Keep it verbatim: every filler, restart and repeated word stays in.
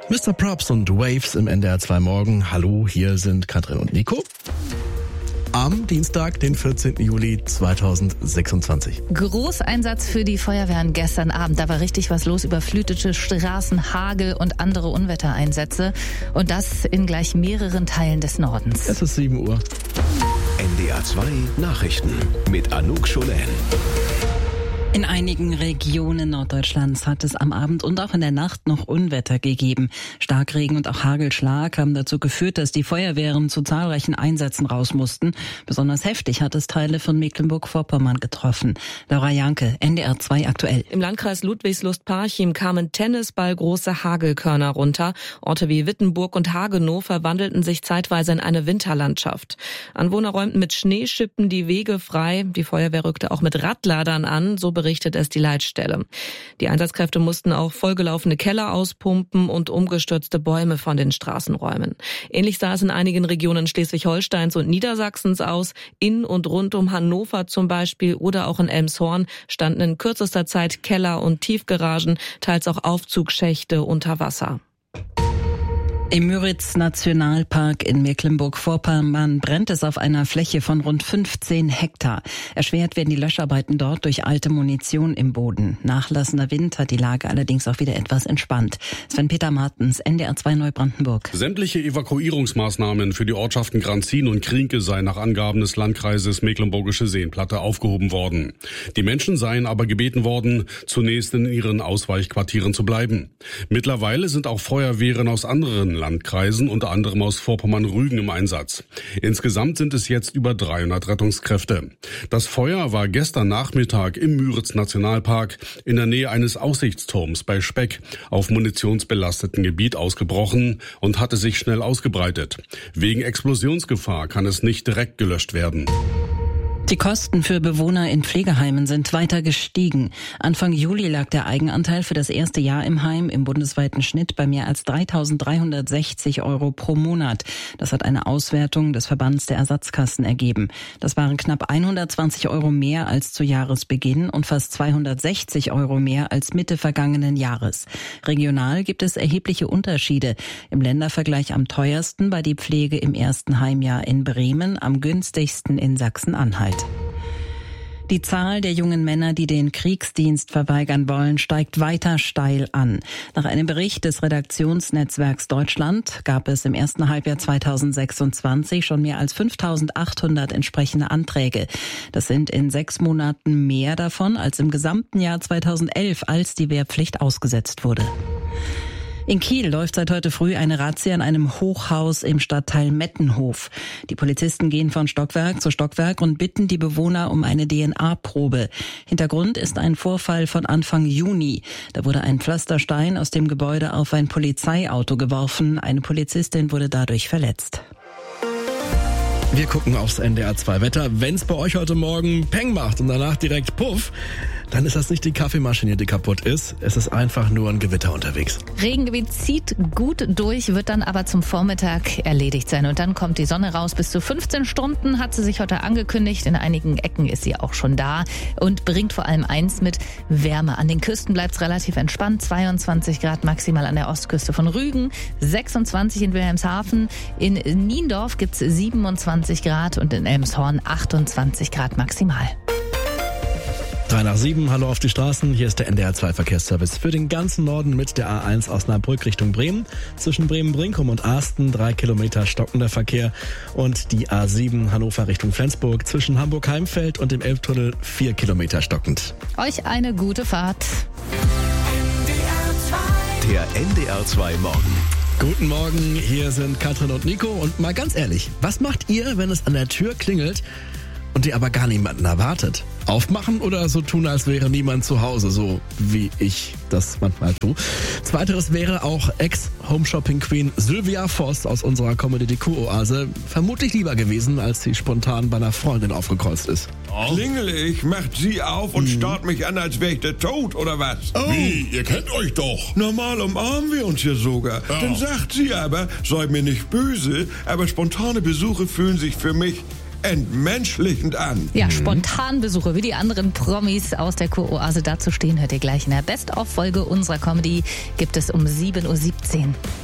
Mister Props und Waves im N D R zwei Morgen. Hallo, hier sind Katrin und Nico. Am Dienstag, den vierzehnten Juli zweitausendsechsundzwanzig. Großeinsatz für die Feuerwehren gestern Abend. Da war richtig was los. Überflutete Straßen, Hagel und andere Unwettereinsätze. Und das in gleich mehreren Teilen des Nordens. Es ist sieben Uhr. N D R zwei Nachrichten mit Anouk Scholen. In einigen Regionen Norddeutschlands hat es am Abend und auch in der Nacht noch Unwetter gegeben. Starkregen und auch Hagelschlag haben dazu geführt, dass die Feuerwehren zu zahlreichen Einsätzen raus mussten. Besonders heftig hat es Teile von Mecklenburg-Vorpommern getroffen. Laura Janke, N D R zwei aktuell. Im Landkreis Ludwigslust-Parchim kamen tennisballgroße Hagelkörner runter. Orte wie Wittenburg und Hagenow verwandelten sich zeitweise in eine Winterlandschaft. Anwohner räumten mit Schneeschippen die Wege frei. Die Feuerwehr rückte auch mit Radladern an, so berichtet es die Leitstelle. Die Einsatzkräfte mussten auch vollgelaufene Keller auspumpen und umgestürzte Bäume von den Straßen räumen. Ähnlich sah es in einigen Regionen Schleswig-Holsteins und Niedersachsens aus. In und rund um Hannover zum Beispiel oder auch in Elmshorn standen in kürzester Zeit Keller und Tiefgaragen, teils auch Aufzugschächte unter Wasser. Im Müritz-Nationalpark in Mecklenburg-Vorpommern brennt es auf einer Fläche von rund fünfzehn Hektar. Erschwert werden die Löscharbeiten dort durch alte Munition im Boden. Nachlassender Wind hat die Lage allerdings auch wieder etwas entspannt. Sven-Peter Martens, N D R zwei Neubrandenburg. Sämtliche Evakuierungsmaßnahmen für die Ortschaften Granzin und Krienke seien nach Angaben des Landkreises Mecklenburgische Seenplatte aufgehoben worden. Die Menschen seien aber gebeten worden, zunächst in ihren Ausweichquartieren zu bleiben. Mittlerweile sind auch Feuerwehren aus anderen Landkreisen, unter anderem aus Vorpommern-Rügen im Einsatz. Insgesamt sind es jetzt über dreihundert Rettungskräfte. Das Feuer war gestern Nachmittag im Müritz-Nationalpark in der Nähe eines Aussichtsturms bei Speck auf munitionsbelasteten Gebiet ausgebrochen und hatte sich schnell ausgebreitet. Wegen Explosionsgefahr kann es nicht direkt gelöscht werden. Die Kosten für Bewohner in Pflegeheimen sind weiter gestiegen. Anfang Juli lag der Eigenanteil für das erste Jahr im Heim im bundesweiten Schnitt bei mehr als dreitausenddreihundertsechzig Euro pro Monat. Das hat eine Auswertung des Verbands der Ersatzkassen ergeben. Das waren knapp hundertzwanzig Euro mehr als zu Jahresbeginn und fast zweihundertsechzig Euro mehr als Mitte vergangenen Jahres. Regional gibt es erhebliche Unterschiede. Im Ländervergleich am teuersten war die Pflege im ersten Heimjahr in Bremen, am günstigsten in Sachsen-Anhalt. Die Zahl der jungen Männer, die den Kriegsdienst verweigern wollen, steigt weiter steil an. Nach einem Bericht des Redaktionsnetzwerks Deutschland gab es im ersten Halbjahr zweitausendsechsundzwanzig schon mehr als fünftausendachthundert entsprechende Anträge. Das sind in sechs Monaten mehr davon als im gesamten Jahr zweitausendelf, als die Wehrpflicht ausgesetzt wurde. In Kiel läuft seit heute früh eine Razzia in einem Hochhaus im Stadtteil Mettenhof. Die Polizisten gehen von Stockwerk zu Stockwerk und bitten die Bewohner um eine D N A-Probe. Hintergrund ist ein Vorfall von Anfang Juni. Da wurde ein Pflasterstein aus dem Gebäude auf ein Polizeiauto geworfen. Eine Polizistin wurde dadurch verletzt. Wir gucken aufs N D R zwei Wetter. Wenn's bei euch heute Morgen Peng macht und danach direkt Puff, dann ist das nicht die Kaffeemaschine, die kaputt ist. Es ist einfach nur ein Gewitter unterwegs. Regengebiet zieht gut durch, wird dann aber zum Vormittag erledigt sein. Und dann kommt die Sonne raus. Bis zu fünfzehn Stunden hat sie sich heute angekündigt. In einigen Ecken ist sie auch schon da und bringt vor allem eins mit: Wärme. An den Küsten bleibt es relativ entspannt. zweiundzwanzig Grad maximal an der Ostküste von Rügen, sechsundzwanzig in Wilhelmshaven. In Niendorf gibt's siebenundzwanzig Grad und in Elmshorn achtundzwanzig Grad maximal. drei nach sieben, hallo auf die Straßen. Hier ist der N D R zwei Verkehrsservice für den ganzen Norden mit der A eins Osnabrück Richtung Bremen. Zwischen Bremen-Brinkum und Asten drei Kilometer stockender Verkehr. Und die A sieben Hannover Richtung Flensburg zwischen Hamburg-Heimfeld und dem Elbtunnel vier Kilometer stockend. Euch eine gute Fahrt. Der N D R zwei Morgen. Guten Morgen, hier sind Katrin und Nico. Und mal ganz ehrlich, was macht ihr, wenn es an der Tür klingelt und ihr aber gar niemanden erwartet? Aufmachen oder so tun, als wäre niemand zu Hause, so wie ich das manchmal tue? Zweiteres wäre auch Ex-Home-Shopping-Queen Sylvia Voss aus unserer Comedy-D Q-Oase vermutlich lieber gewesen, als sie spontan bei einer Freundin aufgekreuzt ist. Oh. Klingel ich, macht sie auf und mhm. starrt mich an, als wäre ich der Tod, oder was? Oh. Wie? Ihr kennt euch doch. Normal umarmen wir uns ja sogar. Oh. Dann sagt sie aber, sei mir nicht böse, aber spontane Besuche fühlen sich für mich entmenschlichend an. Ja, Spontanbesuche wie die anderen Promis aus der Q-Oase. Dazu stehen hört ihr gleich in der Best-of-Folge unserer Comedy. Gibt es um sieben Uhr siebzehn.